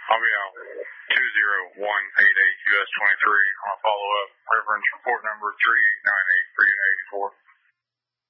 I'll be out 20188 US 23 on a follow-up. Reference report number 3898 for Unit 84.